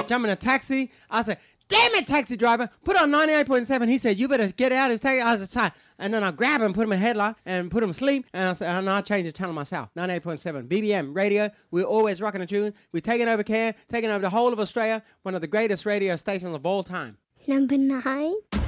jump in a taxi. I said, damn it, taxi driver, put on 98.7. He said, you better get out his taxi. I was tired. And then I grab him, put him in a headlock, and put him to sleep. And I said, and I changed the channel myself. 98.7. BBM radio. We're always rocking a tune. We're taking over Cairn, taking over the whole of Australia. One of the greatest radio stations of all time. Number 9.